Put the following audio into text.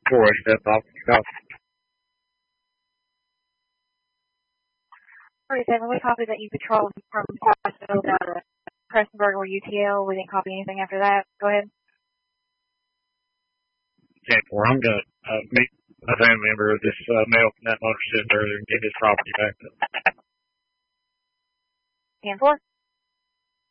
before I step off the call. 47, we copied that you patrolled from Crossville down to Prestonburg or UTL. We didn't copy anything after that. Go ahead. 10-4, I'm going to meet a family member of this male from that motor center earlier and get his property back. 10-4.